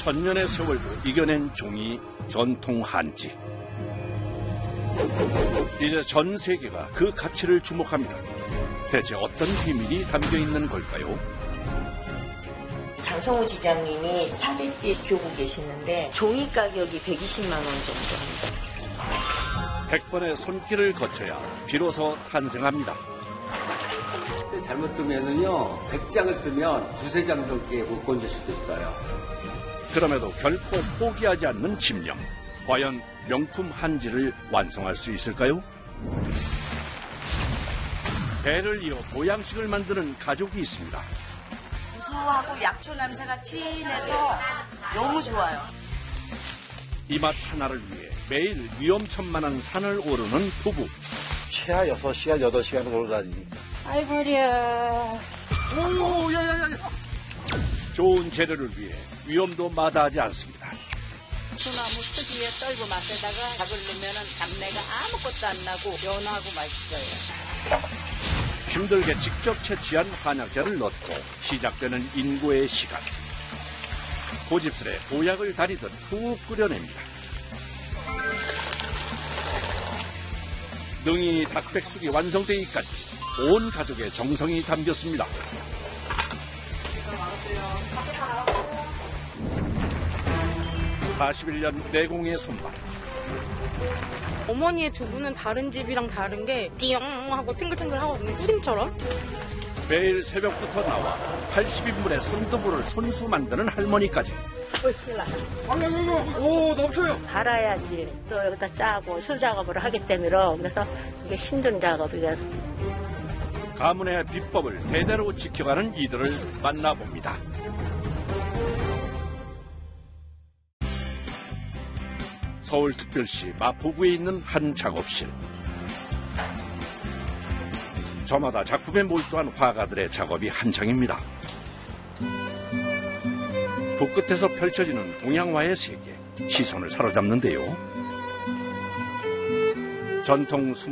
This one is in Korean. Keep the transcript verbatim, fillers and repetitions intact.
천년의 세월도 이겨낸 종이 전통 한지. 이제 전 세계가 그 가치를 주목합니다. 대체 어떤 비밀이 담겨 있는 걸까요? 장성우 지장님이 사대째 교고 계시는데 종이 가격이 백이십만 원 정도입니다. 백 번의 손길을 거쳐야 비로소 탄생합니다. 잘못 뜨면은요, 백 장을 뜨면 두세 장 넘게 못 건질 수도 있어요. 그럼에도 결코 포기하지 않는 집념. 과연 명품 한지를 완성할 수 있을까요? 배를 이어 보양식을 만드는 가족이 있습니다. 구수하고 약초 냄새가 진해서 너무 좋아요. 이 맛 하나를 위해 매일 위험천만한 산을 오르는 부부. 최하 여섯 시간, 여덟 시간 오르다니까. 아이고야. 오, 야야야야. 좋은 재료를 위해 위험도 마다하지 않습니다. 소나무 특유의 썰고 맛에다가 닭을 넣으면 잡내가 아무것도 안 나고 연하고 맛있어요. 힘들게 직접 채취한 한약재를 넣고 시작되는 인고의 시간. 고집스레 보약을 다리듯 푹 끓여냅니다. 능이 닭백숙이 완성되기까지 온 가족의 정성이 담겼습니다. 사십일 년 내공의 손맛. 어머니의 두부는 다른 집이랑 다른 게 띠용 하고 탱글탱글 하거든요. 푸딩처럼. 매일 새벽부터 나와 팔십 인분의 손두부를 손수 만드는 할머니까지. 오, 넘쳐요. 갈아야지. 또 여기다 짜고 술 작업을 하기 때문에 그래서 이게 힘든 작업이가. 가문의 비법을 대대로 지켜가는 이들을 만나봅니다. 서울특별시 마포구에 있는 한 작업실. 저마다 작품에 몰두한 화가들의 작업이 한창입니다. 붓끝에서 펼쳐지는 동양화의 세계, 시선을 사로잡는데요. 전통